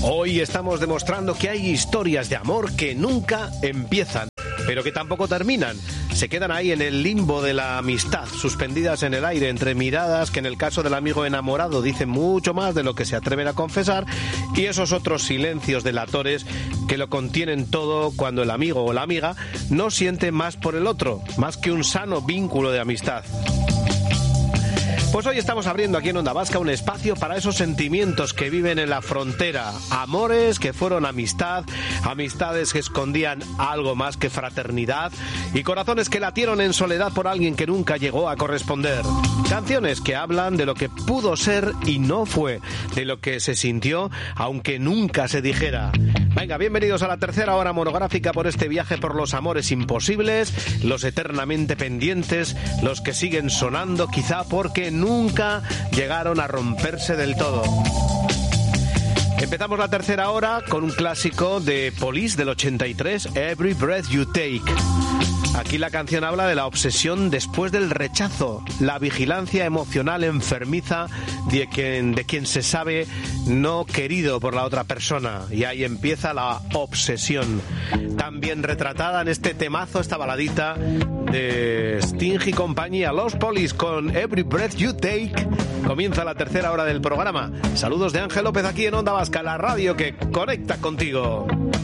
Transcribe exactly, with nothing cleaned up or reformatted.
Hoy estamos demostrando que hay historias de amor que nunca empiezan, pero que tampoco terminan. Se quedan ahí en el limbo de la amistad, suspendidas en el aire entre miradas que en el caso del amigo enamorado dicen mucho más de lo que se atreven a confesar, y esos otros silencios delatores que lo contienen todo cuando el amigo o la amiga no siente más por el otro, más que un sano vínculo de amistad. Pues hoy estamos abriendo aquí en Onda Vasca un espacio para esos sentimientos que viven en la frontera. Amores que fueron amistad, amistades que escondían algo más que fraternidad y corazones que latieron en soledad por alguien que nunca llegó a corresponder. Canciones que hablan de lo que pudo ser y no fue, de lo que se sintió aunque nunca se dijera. Venga, bienvenidos a la tercera hora monográfica por este viaje por los amores imposibles, los eternamente pendientes, los que siguen sonando quizá porque nunca llegaron a romperse del todo. Empezamos la tercera hora con un clásico de Police del ochenta y tres, Every Breath You Take. Aquí la canción habla de la obsesión después del rechazo, la vigilancia emocional enfermiza de quien, de quien se sabe no querido por la otra persona. Y ahí empieza la obsesión. También retratada en este temazo, esta baladita de Sting y compañía, los Police con Every Breath You Take. Comienza la tercera hora del programa. Saludos de Ángel López aquí en Onda Vasca, la radio que conecta contigo.